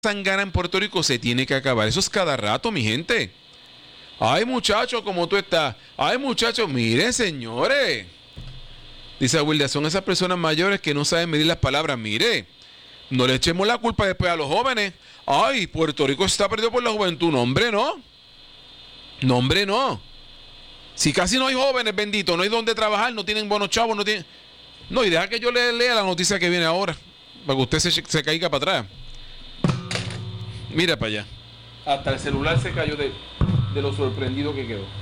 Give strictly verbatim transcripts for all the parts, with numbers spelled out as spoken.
sangana en Puerto Rico se tiene que acabar. Eso es cada rato, mi gente. Ay, muchachos, ¿cómo tú estás? Ay, muchachos, miren, señores. Dice Wilda, son esas personas mayores que no saben medir las palabras. Mire, no le echemos la culpa después a los jóvenes. Ay, Puerto Rico está perdido por la juventud. No, hombre, no. No, hombre, no. Si casi no hay jóvenes, bendito, no hay donde trabajar, no tienen buenos chavos, no tienen... No, y deja que yo le lea la noticia que viene ahora, para que usted se, se caiga para atrás. Mira para allá. Hasta el celular se cayó de, de lo sorprendido que quedó.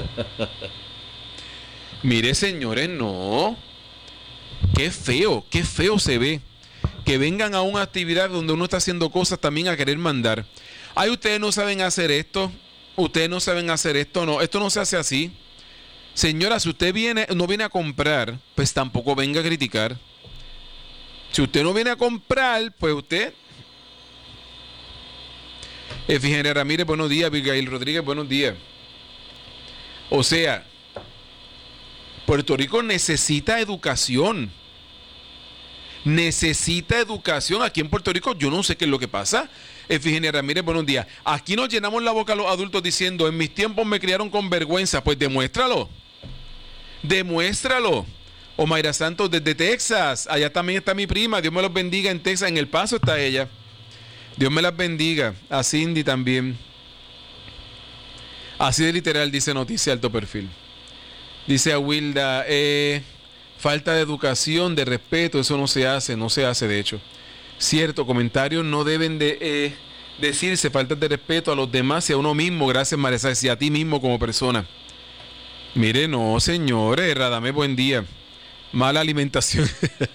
Mire, señores, no. Qué feo, qué feo se ve. Que vengan a una actividad donde uno está haciendo cosas también a querer mandar. Ay, ustedes no saben hacer esto. Ustedes no saben hacer esto. No, esto no se hace así. Señora, si usted viene, no viene a comprar, pues tampoco venga a criticar. Si usted no viene a comprar, pues usted... Efigenia Ramírez, buenos días. Abigail Rodríguez, buenos días. O sea, Puerto Rico necesita educación. Necesita educación. Aquí en Puerto Rico yo no sé qué es lo que pasa. Efigenia Ramírez, buenos días. Aquí nos llenamos la boca a los adultos diciendo, en mis tiempos me criaron con vergüenza. Pues demuéstralo. Demuéstralo. Omaira Santos desde Texas. Allá también está mi prima. Dios me los bendiga en Texas. En El Paso está ella. Dios me las bendiga. A Cindy también. Así de literal dice Noticia Alto Perfil. Dice a Wilda, eh, falta de educación, de respeto, eso no se hace, no se hace de hecho. Cierto, comentarios no deben de eh, decirse, falta de respeto a los demás y a uno mismo, gracias Marisa, y a ti mismo como persona. Mire, no señores, Radame, buen día. Mala alimentación.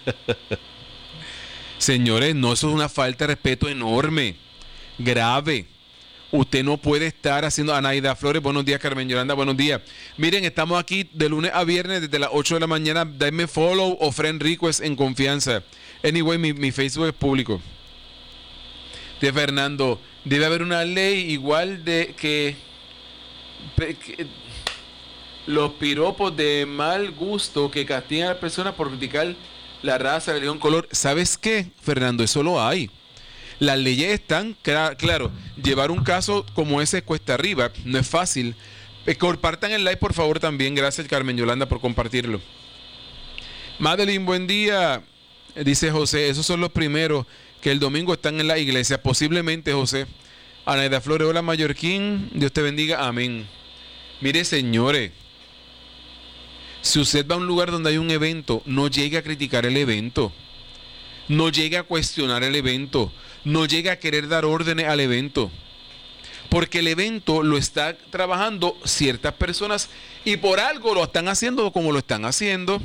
Señores, no, eso es una falta de respeto enorme, grave. Usted no puede estar haciendo... Anaida Flores, buenos días. Carmen Yolanda, buenos días. Miren, estamos aquí de lunes a viernes desde las ocho de la mañana. Denme follow o friend request en confianza. Anyway, mi, mi Facebook es público. De Fernando, debe haber una ley igual de que, que los piropos de mal gusto que castigan a las personas por criticar la raza, religión, color. ¿Sabes qué, Fernando? Eso lo hay. Las leyes están, claro, llevar un caso como ese cuesta arriba, no es fácil. Eh, compartan el like, por favor, también. Gracias, Carmen Yolanda, por compartirlo. Madeline, buen día. Dice José, esos son los primeros que el domingo están en la iglesia. Posiblemente, José. Anaida Flores, hola, Mallorquín. Dios te bendiga. Amén. Mire, señores, si usted va a un lugar donde hay un evento, no llegue a criticar el evento. No llegue a cuestionar el evento. No llegue a querer dar órdenes al evento. Porque el evento lo está trabajando ciertas personas y por algo lo están haciendo como lo están haciendo.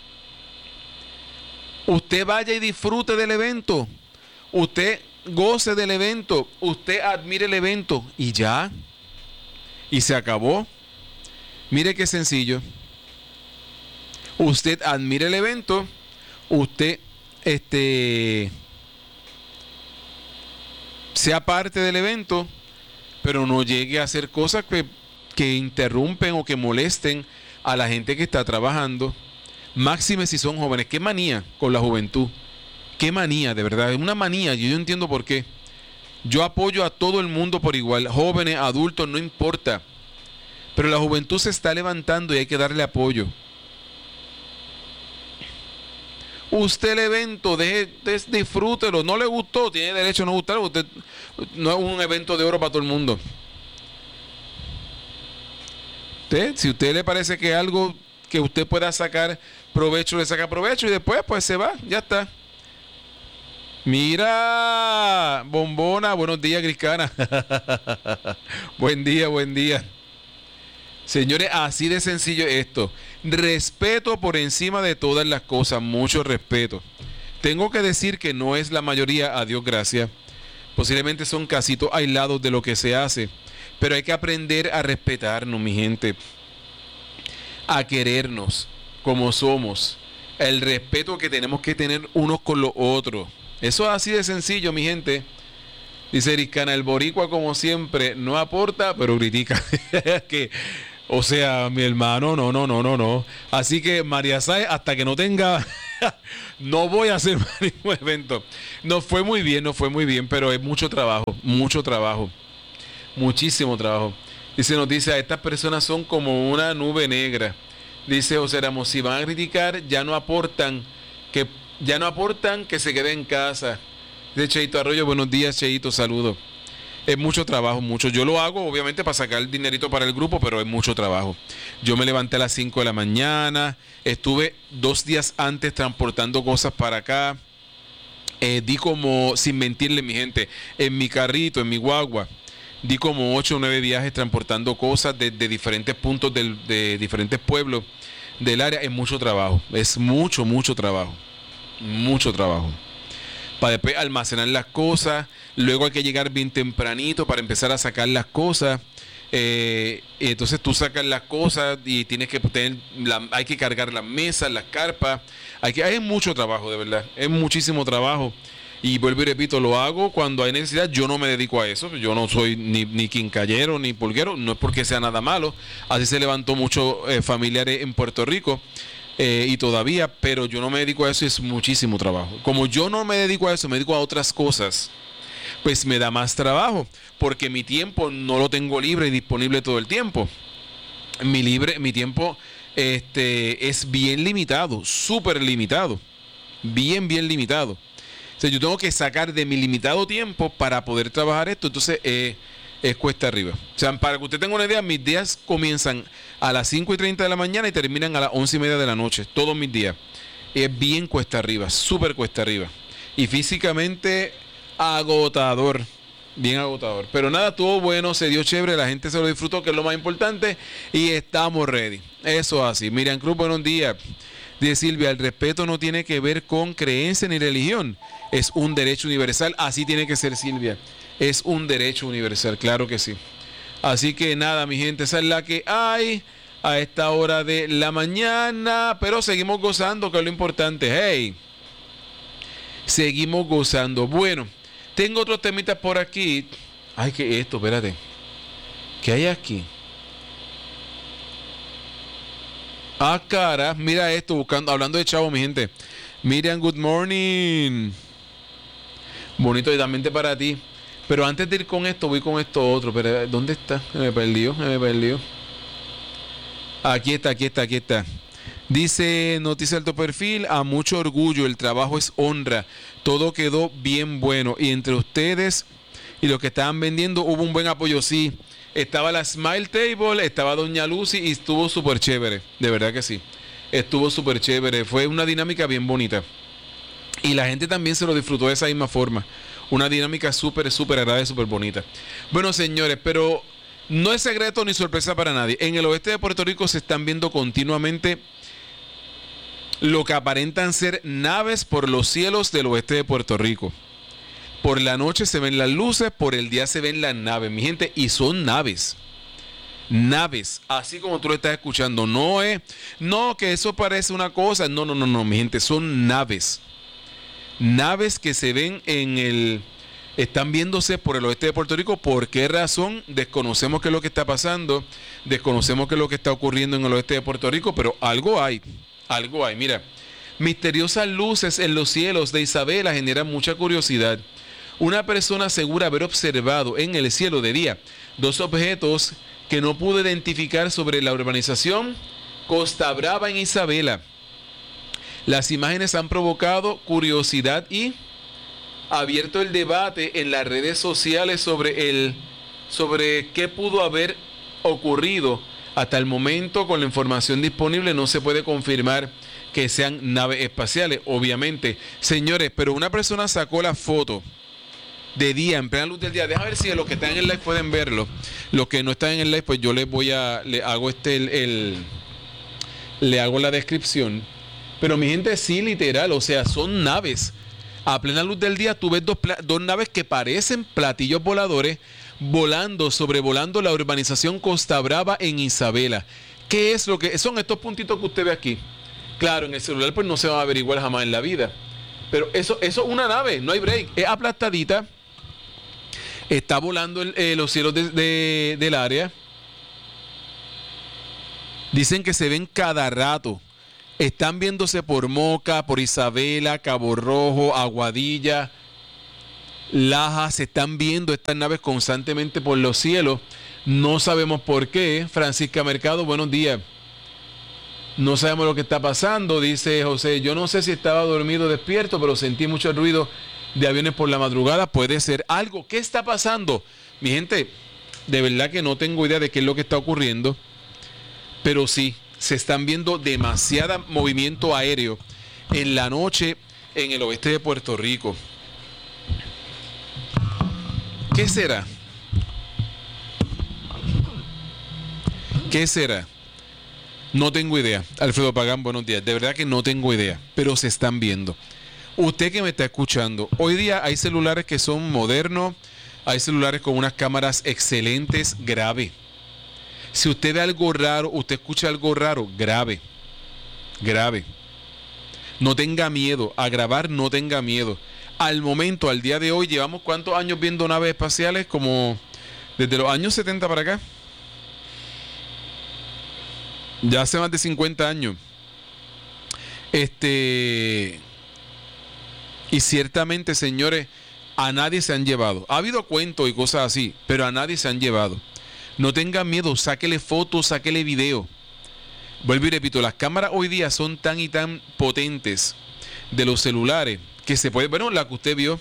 Usted vaya y disfrute del evento. Usted goce del evento. Usted admire el evento y ya. Y se acabó. Mire qué sencillo. Usted admire el evento. Usted este sea parte del evento, pero no llegue a hacer cosas que, que interrumpen o que molesten a la gente que está trabajando. Máxime si son jóvenes. Qué manía con la juventud. Qué manía, de verdad. Es una manía. Yo, yo entiendo por qué. Yo apoyo a todo el mundo por igual. Jóvenes, adultos, no importa. Pero la juventud se está levantando y hay que darle apoyo. Usted el evento, deje, deje, disfrútelo. No le gustó, tiene derecho a no gustarlo. Usted no es un evento de oro para todo el mundo. Usted, si a usted le parece que algo que usted pueda sacar provecho, le saca provecho y después pues se va, ya está. Mira, Bombona, buenos días, Griscana. Buen día, buen día. Señores, así de sencillo esto. Respeto por encima de todas las cosas, mucho respeto. Tengo que decir que no es la mayoría, a Dios gracias. Posiblemente son casitos aislados de lo que se hace. Pero hay que aprender a respetarnos, mi gente. A querernos como somos. El respeto que tenemos que tener unos con los otros. Eso es así de sencillo, mi gente. Dice Eriscana, el boricua como siempre no aporta, pero critica. que O sea, mi hermano, no, no, no, no, no. Así que María Sáez, hasta que no tenga, no voy a hacer ningún evento. Nos fue muy bien, nos fue muy bien, pero es mucho trabajo, mucho trabajo, muchísimo trabajo. Y se nos dice, a estas personas son como una nube negra. Dice José Ramos, si van a criticar, ya no aportan, que ya no aportan, que se queden en casa. Dice Cheito Arroyo, buenos días, Cheito, saludos. Es mucho trabajo, mucho. Yo lo hago, obviamente, para sacar el dinerito para el grupo, pero es mucho trabajo. Yo me levanté a las cinco de la mañana, estuve dos días antes transportando cosas para acá. Eh, di como, sin mentirle, mi gente, en mi carrito, en mi guagua, di como ocho o nueve viajes transportando cosas de, de diferentes puntos, del, de diferentes pueblos del área. Es mucho trabajo, es mucho, mucho trabajo. Mucho trabajo. Para después almacenar las cosas, luego hay que llegar bien tempranito para empezar a sacar las cosas. Eh, entonces tú sacas las cosas y tienes que tener, la, hay que cargar las mesas, las carpas. Hay que, hay mucho trabajo, de verdad, es muchísimo trabajo. Y vuelvo y repito, lo hago cuando hay necesidad. Yo no me dedico a eso, yo no soy ni, ni quincallero ni pulguero, no es porque sea nada malo. Así se levantó muchos eh, familiares en Puerto Rico. Eh, y todavía, pero yo no me dedico a eso, es muchísimo trabajo. Como yo no me dedico a eso, me dedico a otras cosas, pues me da más trabajo, porque mi tiempo no lo tengo libre y disponible todo el tiempo. Mi libre, mi tiempo este, es bien limitado, súper limitado, bien, bien limitado. O sea, yo tengo que sacar de mi limitado tiempo para poder trabajar esto, entonces eh, es cuesta arriba. O sea, para que usted tenga una idea, mis días comienzan a las cinco y treinta de la mañana y terminan a las once y media de la noche, todos mis días. Es bien cuesta arriba, súper cuesta arriba. Y físicamente agotador, bien agotador. Pero nada, estuvo bueno, se dio chévere, la gente se lo disfrutó, que es lo más importante, y estamos ready. Eso así. Miriam Cruz, buenos días. Dice Silvia, el respeto no tiene que ver con creencia ni religión, es un derecho universal. Así tiene que ser, Silvia. Es un derecho universal, claro que sí. Así que nada, mi gente, esa es la que hay a esta hora de la mañana. Pero seguimos gozando, que es lo importante. Hey, seguimos gozando. Bueno, tengo otros temitas por aquí. Ay, ¿qué es esto? Espérate. ¿Qué hay aquí? Ah, cara, mira esto, buscando, hablando de chavo, mi gente. Miriam, good morning. Bonito y también para ti. Pero antes de ir con esto, voy con esto otro. Pero ¿dónde está? Se me perdió, se me perdió. Aquí está, aquí está, aquí está. Dice Noticia Alto Perfil, a mucho orgullo, el trabajo es honra. Todo quedó bien bueno. Y entre ustedes y los que estaban vendiendo hubo un buen apoyo, sí. Estaba la Smile Table, estaba Doña Lucy y estuvo súper chévere. De verdad que sí. Estuvo súper chévere. Fue una dinámica bien bonita. Y la gente también se lo disfrutó de esa misma forma. Una dinámica súper, súper agradable, súper bonita. Bueno, señores, pero no es secreto ni sorpresa para nadie. En el oeste de Puerto Rico se están viendo continuamente lo que aparentan ser naves por los cielos del oeste de Puerto Rico. Por la noche se ven las luces, por el día se ven las naves, mi gente, y son naves. Naves, así como tú lo estás escuchando. No es, no, que eso parece una cosa. No, no, no, no, mi gente, son naves. Naves que se ven en el, están viéndose por el oeste de Puerto Rico. ¿Por qué razón? Desconocemos qué es lo que está pasando, desconocemos qué es lo que está ocurriendo en el oeste de Puerto Rico, pero algo hay, algo hay. Mira, misteriosas luces en los cielos de Isabela generan mucha curiosidad. Una persona asegura haber observado en el cielo de día dos objetos que no pudo identificar sobre la urbanización Costa Brava en Isabela. Las imágenes han provocado curiosidad y abierto el debate en las redes sociales sobre el sobre qué pudo haber ocurrido. Hasta el momento, con la información disponible, no se puede confirmar que sean naves espaciales, obviamente. Señores, pero una persona sacó la foto de día, en plena luz del día. Deja ver si los que están en el live pueden verlo. Los que no están en el live, pues yo les voy a, le hago este, el, el le hago la descripción. Pero mi gente, sí, literal, o sea, son naves. A plena luz del día tú ves dos, dos naves que parecen platillos voladores volando, sobrevolando la urbanización Costa Brava en Isabela. ¿Qué es lo que son estos puntitos que usted ve aquí? Claro, en el celular pues no se va a averiguar jamás en la vida. Pero eso, eso es una nave, no hay break. Es aplastadita. Está volando el, eh, los cielos de, de, del área. Dicen que se ven cada rato. Están viéndose por Moca, por Isabela, Cabo Rojo, Aguadilla, Laja. Se están viendo estas naves constantemente por los cielos. No sabemos por qué. Francisca Mercado, buenos días. No sabemos lo que está pasando, dice José. Yo no sé si estaba dormido o despierto, pero sentí mucho ruido de aviones por la madrugada. Puede ser algo. ¿Qué está pasando? Mi gente, de verdad que no tengo idea de qué es lo que está ocurriendo, pero sí, se están viendo demasiado movimiento aéreo en la noche en el oeste de Puerto Rico. ¿Qué será? ¿Qué será? No tengo idea. Alfredo Pagán, buenos días. De verdad que no tengo idea, pero se están viendo. Usted que me está escuchando, hoy día hay celulares que son modernos, hay celulares con unas cámaras excelentes, grave. Si usted ve algo raro, usted escucha algo raro, grave. Grave. No tenga miedo. A grabar, no tenga miedo. Al momento, al día de hoy, llevamos ¿cuántos años viendo naves espaciales? Como desde los años setenta para acá. Ya hace más de cincuenta años. Este. Y ciertamente, señores, a nadie se han llevado. Ha habido cuentos y cosas así, pero a nadie se han llevado. No tengan miedo, sáquele fotos, sáquele video. Vuelvo y repito, las cámaras hoy día son tan y tan potentes de los celulares que se puede, bueno, la que usted vio.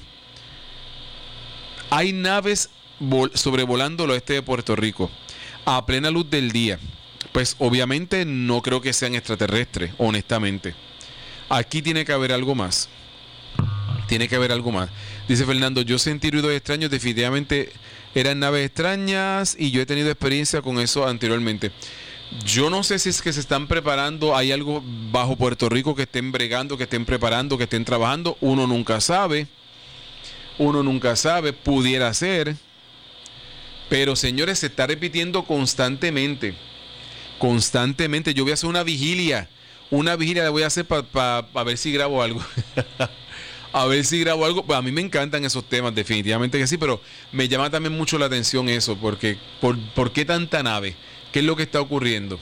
Hay naves sobrevolando el oeste de Puerto Rico a plena luz del día. Pues obviamente no creo que sean extraterrestres, honestamente. Aquí tiene que haber algo más. Tiene que haber algo más. Dice Fernando, yo sentí ruidos extraños, definitivamente eran naves extrañas y yo he tenido experiencia con eso anteriormente. Yo no sé si es que se están preparando, hay algo bajo Puerto Rico que estén bregando, que estén preparando, que estén trabajando. Uno nunca sabe. Uno nunca sabe, pudiera ser. Pero señores, se está repitiendo constantemente. Constantemente. Yo voy a hacer una vigilia. Una vigilia la voy a hacer para pa, pa ver si grabo algo. A ver si grabo algo. Pues a mí me encantan esos temas, definitivamente que sí, pero me llama también mucho la atención eso, porque ¿por, por qué tanta nave? ¿Qué es lo que está ocurriendo?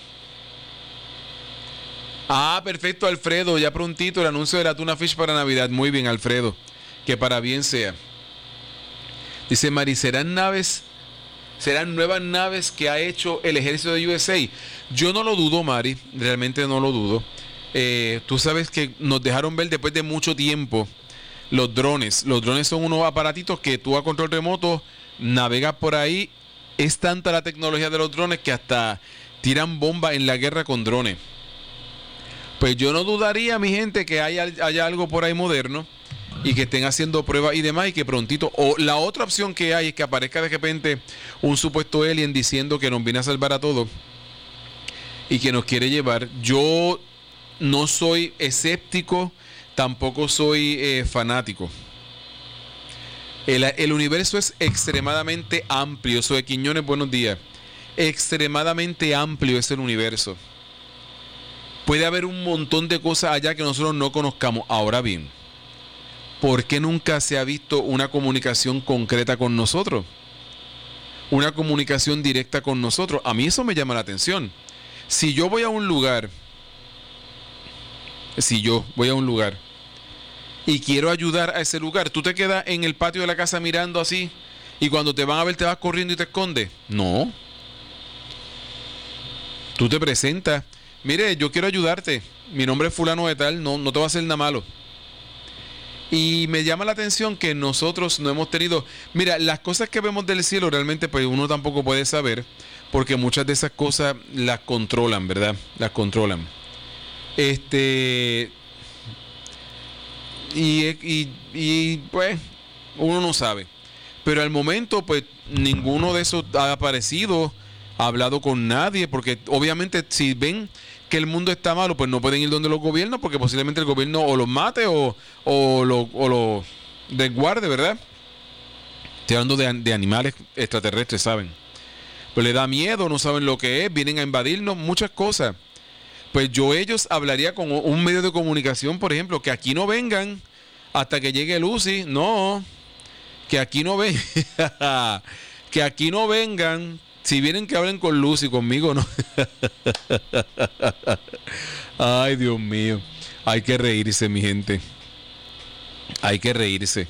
Ah, perfecto, Alfredo, ya prontito el anuncio de la Tuna Fish para Navidad. Muy bien, Alfredo, que para bien sea. Dice Mari, ¿serán naves, serán nuevas naves que ha hecho el ejército de U S A? Yo no lo dudo, Mari, realmente no lo dudo. Eh, tú sabes que nos dejaron ver después de mucho tiempo los drones. Los drones son unos aparatitos que tú a control remoto navegas por ahí. Es tanta la tecnología de los drones que hasta tiran bombas en la guerra con drones. Pues yo no dudaría, mi gente, que haya, haya algo por ahí moderno y que estén haciendo pruebas y demás y que prontito. O la otra opción que hay es que aparezca de repente un supuesto alien diciendo que nos viene a salvar a todos y que nos quiere llevar. Yo no soy escéptico, tampoco soy eh, fanático. El, el universo es extremadamente amplio. Soy Quiñones, buenos días. Extremadamente amplio es el universo. Puede haber un montón de cosas allá que nosotros no conozcamos. Ahora bien, ¿por qué nunca se ha visto una comunicación concreta con nosotros? Una comunicación directa con nosotros. A mí eso me llama la atención. Si yo voy a un lugar, si yo voy a un lugar y quiero ayudar a ese lugar, ¿tú te quedas en el patio de la casa mirando así y cuando te van a ver te vas corriendo y te escondes? No. Tú te presentas. Mire, yo quiero ayudarte. Mi nombre es fulano de tal, no, no te va a hacer nada malo. Y me llama la atención que nosotros no hemos tenido... Mira, las cosas que vemos del cielo realmente pues uno tampoco puede saber, porque muchas de esas cosas las controlan, ¿verdad? Las controlan. Este... Y, y, y pues uno no sabe. Pero al momento pues ninguno de esos ha aparecido, ha hablado con nadie, porque obviamente si ven que el mundo está malo, pues no pueden ir donde los gobiernos, porque posiblemente el gobierno o los mate o, o lo, o lo desguarde, ¿verdad? Estoy hablando de, de animales extraterrestres, ¿saben? Pues le da miedo, no saben lo que es, vienen a invadirnos, muchas cosas. Pues yo ellos hablaría con un medio de comunicación, por ejemplo, que aquí no vengan hasta que llegue Lucy, no, que aquí no vengan, que aquí no vengan Si vienen que hablen con Luz y conmigo, no. Ay, Dios mío. Hay que reírse, mi gente. Hay que reírse.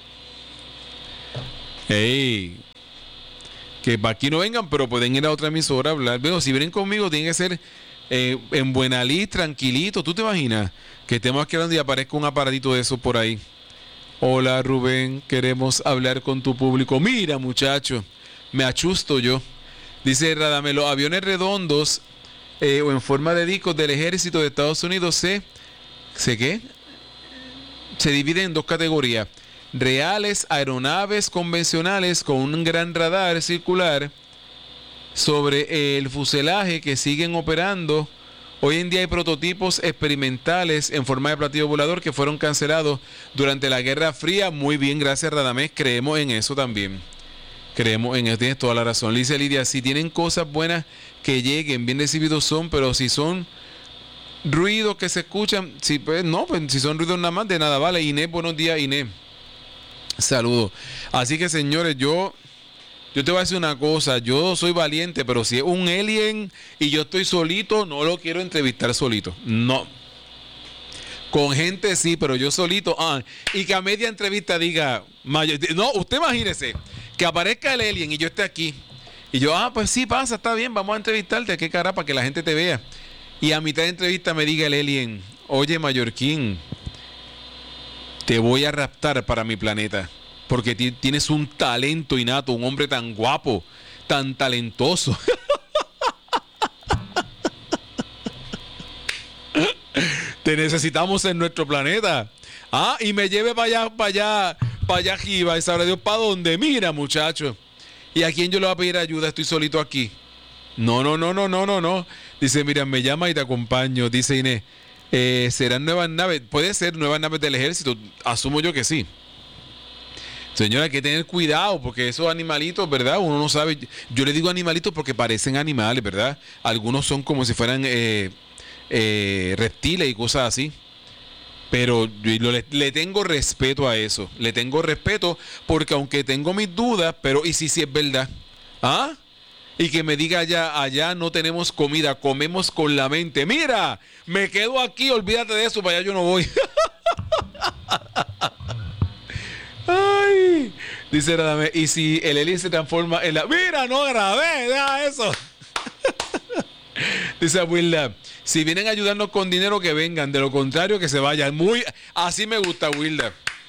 Ey. Que para aquí no vengan, pero pueden ir a otra emisora a hablar. Bueno, si vienen conmigo, tienen que ser eh, en buena lid, tranquilito. ¿Tú te imaginas que estemos aquí hablando y aparezca un aparatito de eso por ahí? Hola, Rubén, queremos hablar con tu público. Mira, muchacho, me achusto yo. Dice Radamé, los aviones redondos eh, o en forma de discos del ejército de Estados Unidos se, ¿se qué? Se dividen en dos categorías. Reales aeronaves convencionales con un gran radar circular sobre el fuselaje que siguen operando. Hoy en día hay prototipos experimentales en forma de platillo volador que fueron cancelados durante la Guerra Fría. Muy bien, gracias Radamés, creemos en eso también. Creemos en eso, tienes toda la razón. Dice Lidia, si tienen cosas buenas que lleguen, bien recibidos son, pero si son ruidos que se escuchan, si, pues, no, pues si son ruidos nada más, de nada vale. Inés, buenos días, Inés. Saludos. Así que señores, yo yo te voy a decir una cosa, yo soy valiente, pero si es un alien y yo estoy solito, no lo quiero entrevistar solito. No. Con gente sí, pero yo solito, ah, y que a media entrevista diga, no, usted imagínese que aparezca el alien y yo esté aquí. Y yo, ah, pues sí, pasa, está bien, vamos a entrevistarte, qué cara, para que la gente te vea. Y a mitad de entrevista me diga el alien, oye, Mallorquín, te voy a raptar para mi planeta, porque t- tienes un talento innato, un hombre tan guapo, tan talentoso. Te necesitamos en nuestro planeta. Ah, y me lleve para allá, para allá, para allá arriba, y sabrá Dios para dónde. Mira, muchacho. ¿Y a quién yo le voy a pedir ayuda? Estoy solito aquí. No, no, no, no, no, no, no. Dice, mira, me llama y te acompaño. Dice Inés. Eh, ¿serán nuevas naves? Puede ser nuevas naves del ejército, asumo yo que sí. Señora, hay que tener cuidado porque esos animalitos, ¿verdad? Uno no sabe. Yo le digo animalitos porque parecen animales, ¿verdad? Algunos son como si fueran eh, eh, reptiles y cosas así. Pero yo le, le tengo respeto a eso. Le tengo respeto porque aunque tengo mis dudas, pero ¿y si sí es verdad? ¿Ah? Y que me diga allá, allá no tenemos comida, comemos con la mente. Mira, me quedo aquí, olvídate de eso, para allá yo no voy. Ay, dice Radamé, y si el alien se transforma en la... Mira, no grabé, deja eso. Dice Wilda, si vienen a ayudarnos con dinero que vengan, de lo contrario que se vayan. Muy, así me gusta, Wilda.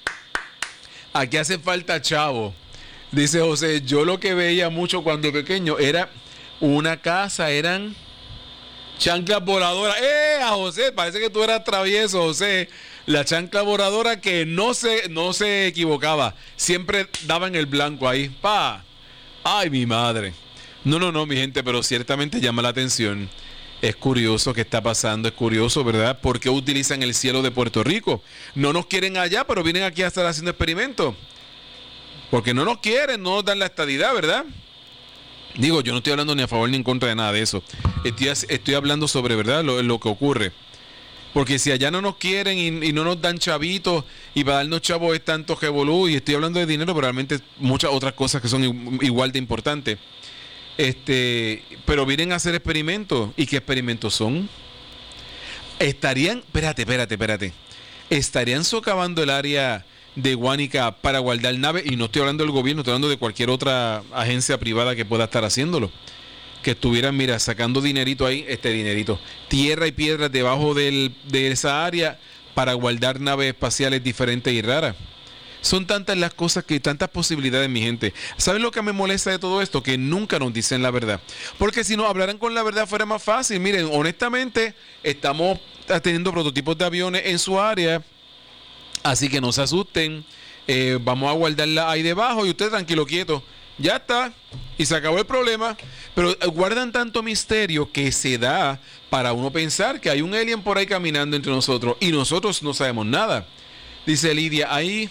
Aquí hace falta chavo. Dice José, yo lo que veía mucho cuando pequeño era una casa, eran chanclas voladoras. ¡Eh, a José! Parece que tú eras travieso, José. La chancla voladora que no se, no se equivocaba. Siempre daban el blanco ahí. ¡Pa! ¡Ay, mi madre! No, no, no, mi gente, pero ciertamente llama la atención. Es curioso qué está pasando, es curioso, ¿verdad? ¿Por qué utilizan el cielo de Puerto Rico? No nos quieren allá, pero vienen aquí a estar haciendo experimentos. Porque no nos quieren, no nos dan la estadidad, ¿verdad? Digo, yo no estoy hablando ni a favor ni en contra de nada de eso. Estoy, estoy hablando sobre, ¿verdad? Lo, lo que ocurre. Porque si allá no nos quieren y, y no nos dan chavitos, y para darnos chavos es tanto revolú, y estoy hablando de dinero, pero realmente muchas otras cosas que son igual de importantes. Este, pero vienen a hacer experimentos. ¿Y qué experimentos son? Estarían, espérate, espérate, espérate. Estarían socavando el área de Guánica para guardar naves, y no estoy hablando del gobierno, estoy hablando de cualquier otra agencia privada que pueda estar haciéndolo, que estuvieran, mira, sacando dinerito ahí, este dinerito, tierra y piedras debajo del, de esa área para guardar naves espaciales diferentes y raras. Son tantas las cosas, que tantas posibilidades, mi gente. ¿Saben lo que me molesta de todo esto? Que nunca nos dicen la verdad. Porque si nos hablaran con la verdad fuera más fácil. Miren, honestamente, estamos teniendo prototipos de aviones en su área. Así que no se asusten. Eh, vamos a guardarla ahí debajo y usted tranquilo, quieto. Ya está. Y se acabó el problema. Pero guardan tanto misterio que se da para uno pensar que hay un alien por ahí caminando entre nosotros. Y nosotros no sabemos nada. Dice Lidia, ahí...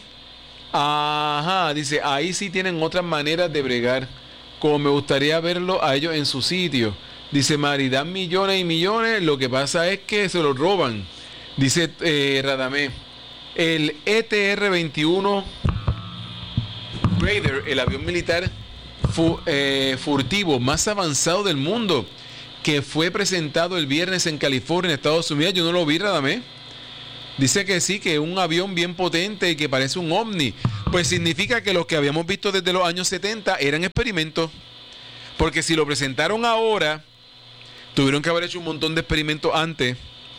Ajá, dice, ahí sí tienen otras maneras de bregar. Como me gustaría verlo a ellos en su sitio. Dice Mari, dan millones y millones. Lo que pasa es que se los roban. Dice eh, Radamé, el E T R veintiuno Raider, el avión militar fu, eh, furtivo más avanzado del mundo, que fue presentado el viernes en California, en Estados Unidos. Yo no lo vi, Radamés. Dice que sí, que es un avión bien potente y que parece un ovni. Pues significa que los que habíamos visto desde los años setenta eran experimentos. Porque si lo presentaron ahora, tuvieron que haber hecho un montón de experimentos antes.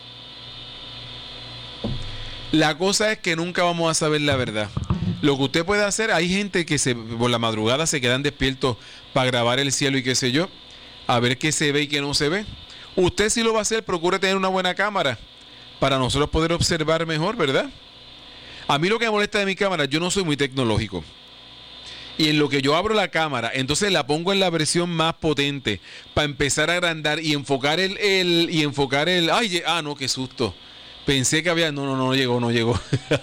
La cosa es que nunca vamos a saber la verdad. Lo que usted puede hacer, hay gente que se, por la madrugada se quedan despiertos para grabar el cielo y qué sé yo, a ver qué se ve y qué no se ve. Usted si lo va a hacer, procure tener una buena cámara para nosotros poder observar mejor, ¿verdad? A mí lo que me molesta de mi cámara, yo no soy muy tecnológico. Y en lo que yo abro la cámara, entonces la pongo en la versión más potente para empezar a agrandar y enfocar el, el y enfocar el, ay, ah, no, qué susto. Pensé que había, no, no, no llegó, no llegó.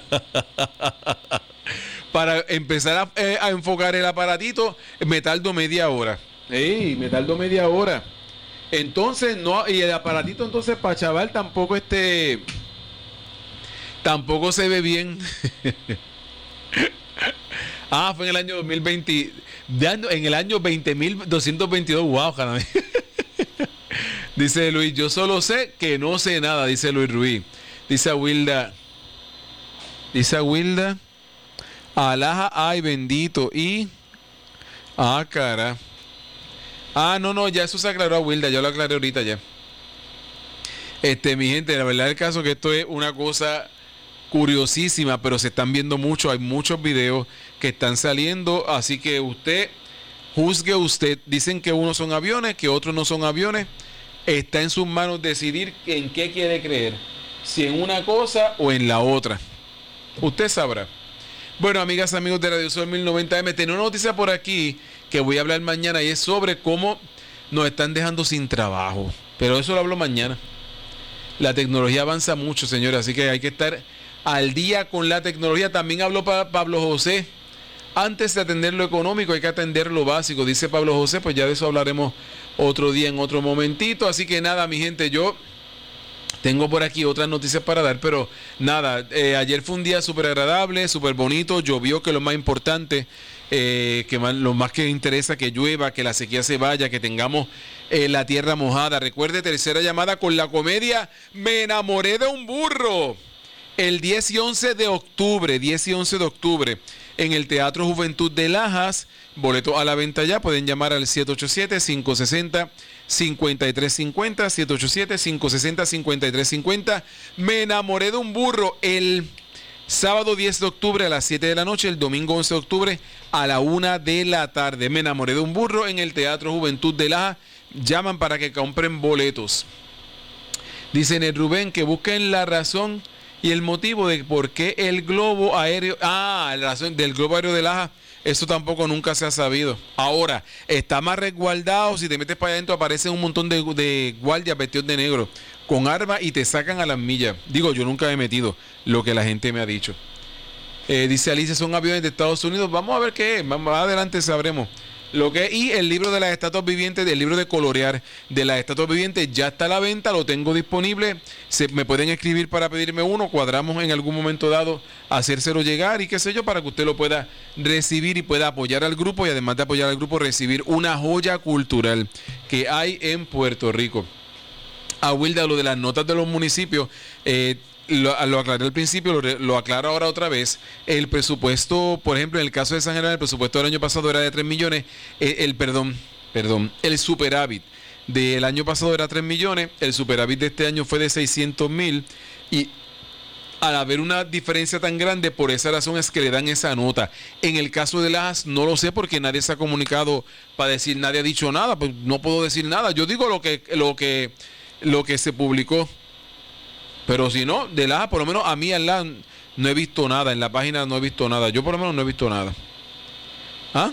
Para empezar a, eh, a enfocar el aparatito, me tardo media hora. Ey, me tardo media hora. Entonces, no, y el aparatito entonces para chaval tampoco este, tampoco se ve bien. Ah, fue en el año dos mil veinte, en el año veinte mil doscientos veintidós, wow, caramba. Dice Luis, yo solo sé que no sé nada, dice Luis Ruiz. Dice a Wilda, dice a Wilda, Alaja, ay bendito, y, ah, cara. Ah, no, no, ya eso se aclaró a Wilda, yo lo aclaré ahorita ya. Este, mi gente, la verdad del caso es que esto es una cosa curiosísima, pero se están viendo mucho, hay muchos videos que están saliendo, así que usted, juzgue usted. Dicen que unos son aviones, que otros no son aviones. Está en sus manos decidir en qué quiere creer, si en una cosa o en la otra. Usted sabrá. Bueno, amigas, amigos de Radio Sol mil noventa M, tengo una noticia por aquí que voy a hablar mañana y es sobre cómo nos están dejando sin trabajo. Pero eso lo hablo mañana. La tecnología avanza mucho, señores, así que hay que estar al día con la tecnología. También habló pa Pablo José. Antes de atender lo económico hay que atender lo básico, dice Pablo José. Pues ya de eso hablaremos otro día, en otro momentito. Así que nada, mi gente, yo tengo por aquí otras noticias para dar, pero nada, eh, ayer fue un día súper agradable, súper bonito, llovió, que es lo más importante, eh, que más, lo más que interesa, que llueva, que la sequía se vaya, que tengamos eh, la tierra mojada. Recuerde, tercera llamada con la comedia Me enamoré de un burro, el diez y once de octubre, diez y once de octubre, en el Teatro Juventud de Lajas. Boletos a la venta ya, pueden llamar al siete ocho siete, cinco seis cero, cinco tres cinco cero, siete ocho siete, cinco seis cero, cinco tres cinco cero. Me enamoré de un burro, el sábado diez de octubre a las siete de la noche, el domingo once de octubre a la una de la tarde. Me enamoré de un burro en el Teatro Juventud de Lajas. Llaman para que compren boletos. Dice Ned Rubén que busquen la razón y el motivo de por qué el globo aéreo, ah, la razón del globo aéreo de Lajas, eso tampoco nunca se ha sabido. Ahora, está más resguardado. Si te metes para adentro, aparecen un montón de, de guardias vestidos de negro con armas y te sacan a las millas. Digo, yo nunca me he metido, lo que la gente me ha dicho. Eh, dice Alicia, son aviones de Estados Unidos. Vamos a ver qué es, más adelante sabremos lo que es. Y el libro de las estatuas vivientes, el libro de colorear de las estatuas vivientes ya está a la venta, lo tengo disponible. Se, me pueden escribir para pedirme uno, cuadramos en algún momento dado hacérselo llegar y qué sé yo, para que usted lo pueda recibir y pueda apoyar al grupo, y además de apoyar al grupo, recibir una joya cultural que hay en Puerto Rico. A Wilda, lo de las notas de los municipios, eh, Lo, lo aclaré al principio, lo, lo aclaro ahora otra vez. El presupuesto, por ejemplo, en el caso de San Germán, el presupuesto del año pasado era de tres millones. El, el perdón, perdón, el superávit del año pasado era tres millones. El superávit de este año fue de seiscientos mil. Y al haber una diferencia tan grande, por esa razón es que le dan esa nota. En el caso de Lajas, no lo sé porque nadie se ha comunicado para decir, nadie ha dicho nada. Pues no puedo decir nada. Yo digo lo que, lo que, lo que se publicó. Pero si no, de Lajas, por lo menos a mí al lado no he visto nada. En la página no he visto nada. Yo por lo menos no he visto nada. ¿Ah?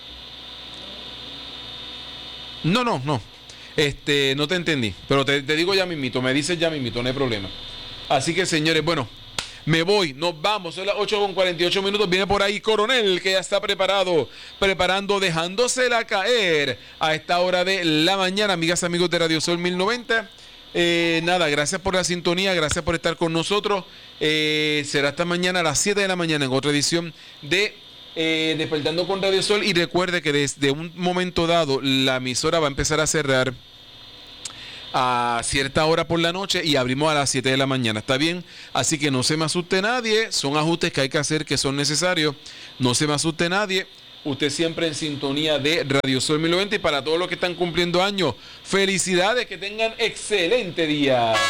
No, no, no. Este, no te entendí. Pero te, te digo ya mismito. Me dices ya mismito, no hay problema. Así que, señores, bueno, me voy. Nos vamos. Son las ocho con cuarenta y ocho minutos. Viene por ahí Coronel, que ya está preparado. Preparando, dejándosela caer a esta hora de la mañana. Amigas, amigos de Radio Sol mil noventa. Eh, nada, gracias por la sintonía, gracias por estar con nosotros. Eh, será hasta mañana a las siete de la mañana en otra edición de eh, Despertando con Radio Sol. Y recuerde que desde un momento dado la emisora va a empezar a cerrar a cierta hora por la noche y abrimos a las siete de la mañana, ¿está bien? Así que no se me asuste nadie, son ajustes que hay que hacer que son necesarios, no se me asuste nadie. Usted siempre en sintonía de Radio Sol mil noventa, y para todos los que están cumpliendo años, felicidades, que tengan excelente día.